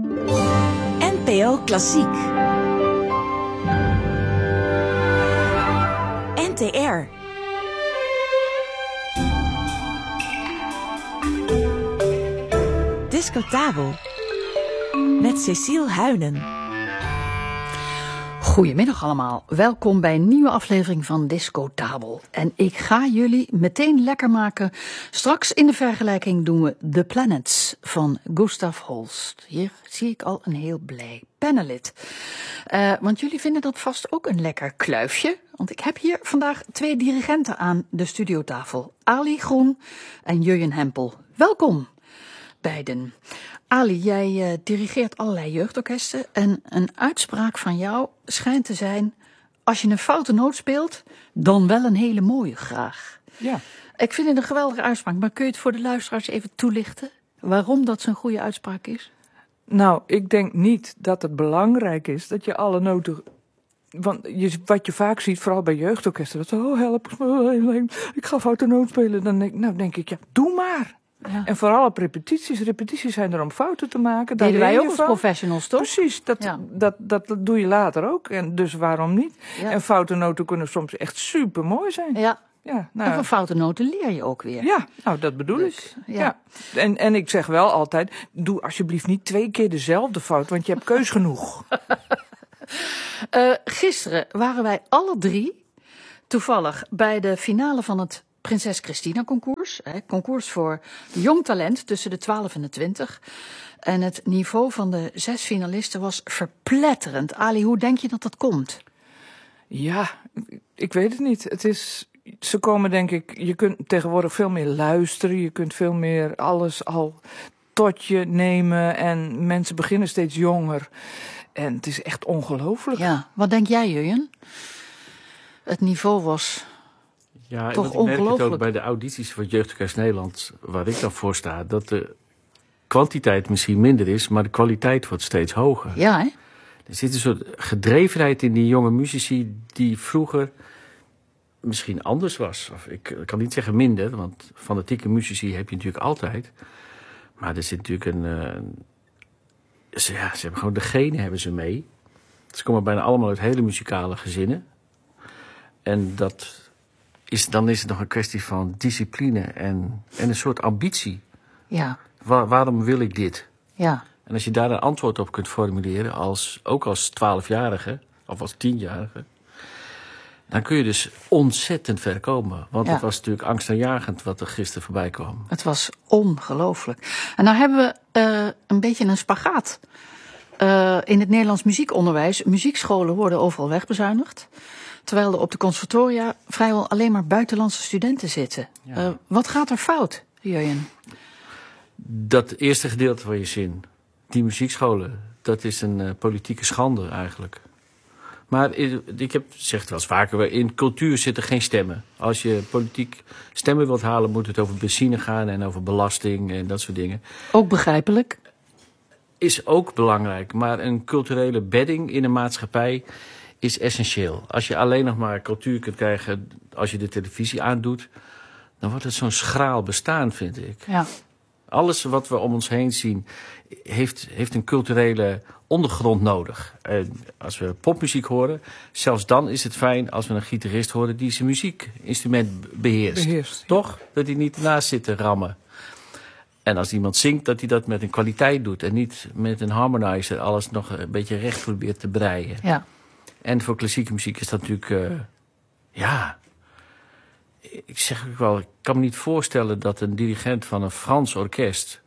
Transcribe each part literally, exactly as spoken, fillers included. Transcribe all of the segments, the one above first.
N P O Klassiek. N T R. Discotabel. Met Cecile Huynen. Goedemiddag allemaal, welkom bij een nieuwe aflevering van Discotabel. En ik ga jullie meteen lekker maken. Straks in de vergelijking doen we The Planets van Gustav Holst. Hier zie ik al een heel blij panelid. Uh, want jullie vinden dat vast ook een lekker kluifje. Want ik heb hier vandaag twee dirigenten aan de studiotafel. Ali Groen en Jurjen Hempel. Welkom, beiden. Ali, jij uh, dirigeert allerlei jeugdorkesten en een uitspraak van jou schijnt te zijn: als je een foute noot speelt, dan wel een hele mooie graag. Ja. Ik vind het een geweldige uitspraak, maar kun je het voor de luisteraars even toelichten? Waarom dat zo'n goede uitspraak is? Nou, ik denk niet dat het belangrijk is dat je alle noten... Want je, wat je vaak ziet, vooral bij jeugdorkesten, dat oh help, ik ga foute noot spelen. Dan denk, nou denk ik, ja, doe maar. Ja. En vooral op repetities. Repetities zijn er om fouten te maken. Deden wij ook als professionals, toch? Precies, dat, ja. dat, dat, dat doe je later ook. En dus waarom niet? Ja. En foute noten kunnen soms echt super mooi zijn. Ja. Ja, nou, en van foute noten leer je ook weer. Ja, nou dat bedoel dus, ik. Ja. Ja. En, en ik zeg wel altijd, doe alsjeblieft niet twee keer dezelfde fout, want je hebt keus genoeg. uh, gisteren waren wij alle drie toevallig bij de finale van het Prinses Christina concours. Hè, concours voor jong talent tussen de twaalf en de twintig. En het niveau van de zes finalisten was verpletterend. Ali, hoe denk je dat dat komt? Ja, ik weet het niet. Het is... Ze komen denk ik, je kunt tegenwoordig veel meer luisteren. Je kunt veel meer alles al tot je nemen. En mensen beginnen steeds jonger. En het is echt ongelooflijk. Ja, wat denk jij, Jurjen? Het niveau was ja, toch want ik merk ongelooflijk. het ook bij de audities voor Jeugdorkest Nederland, waar ik dan voor sta, dat de kwantiteit misschien minder is, maar de kwaliteit wordt steeds hoger. Ja, hè? Er zit een soort gedrevenheid in die jonge muzici die vroeger misschien anders was. Of ik kan niet zeggen minder, want fanatieke muzici heb je natuurlijk altijd. Maar er zit natuurlijk een... Uh, ze, ja, ze hebben gewoon de genen hebben ze mee. Ze komen bijna allemaal uit hele muzikale gezinnen. En dat is, dan is het nog een kwestie van discipline en, en een soort ambitie. Ja. Waar, waarom wil ik dit? Ja. En als je daar een antwoord op kunt formuleren, als, ook als twaalfjarige of als tienjarige, dan kun je dus ontzettend ver komen. Want ja. het was natuurlijk angstaanjagend wat er gisteren voorbij kwam. Het was ongelooflijk. En nou hebben we uh, een beetje een spagaat. Uh, in het Nederlands muziekonderwijs, muziekscholen worden overal wegbezuinigd. Terwijl er op de conservatoria vrijwel alleen maar buitenlandse studenten zitten. Ja. Uh, wat gaat er fout, Jurjen? Dat eerste gedeelte van je zin, die muziekscholen, dat is een uh, politieke schande eigenlijk. Maar ik heb zeg het wel eens vaker, in cultuur zitten geen stemmen. Als je politiek stemmen wilt halen, moet het over benzine gaan en over belasting en dat soort dingen. Ook begrijpelijk. Is ook belangrijk, maar een culturele bedding in een maatschappij is essentieel. Als je alleen nog maar cultuur kunt krijgen als je de televisie aandoet, dan wordt het zo'n schraal bestaan, vind ik. Ja. Alles wat we om ons heen zien heeft, heeft een culturele ondergrond nodig. En als we popmuziek horen, zelfs dan is het fijn als we een gitarist horen die zijn muziekinstrument beheerst. beheerst ja. Toch? Dat hij niet ernaast zit te rammen. En als iemand zingt, dat hij dat met een kwaliteit doet en niet met een harmonizer alles nog een beetje recht probeert te breien. Ja. En voor klassieke muziek is dat natuurlijk, uh, ja, ik zeg ook wel, ik kan me niet voorstellen dat een dirigent van een Frans orkest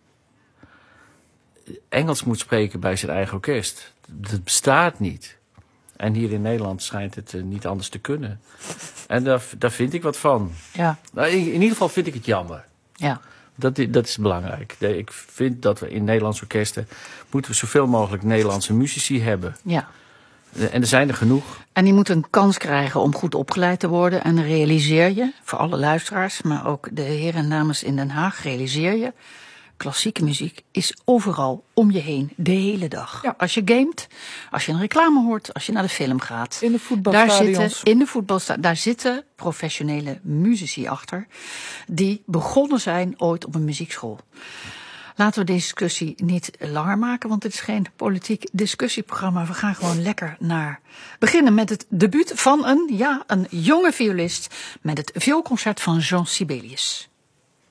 Engels moet spreken bij zijn eigen orkest. Dat bestaat niet. En hier in Nederland schijnt het uh, niet anders te kunnen. En daar, daar vind ik wat van. Ja. Nou, in, in ieder geval vind ik het jammer. Ja. Dat, dat is belangrijk. Ik vind dat we in Nederlandse orkesten moeten we zoveel mogelijk Nederlandse muzici hebben. Ja. En er zijn er genoeg. En die moeten een kans krijgen om goed opgeleid te worden. En realiseer je, voor alle luisteraars, maar ook de heren en dames in Den Haag, realiseer je, klassieke muziek is overal om je heen, de hele dag. Ja. Als je gamet, als je een reclame hoort, als je naar de film gaat. In de voetbalstadions. Daar zitten, in de voetbalsta- daar zitten professionele muzici achter, die begonnen zijn ooit op een muziekschool. Laten we deze discussie niet langer maken, want het is geen politiek discussieprogramma. We gaan gewoon lekker naar beginnen met het debuut van een, ja, een jonge violist met het vioolconcert van Jean Sibelius.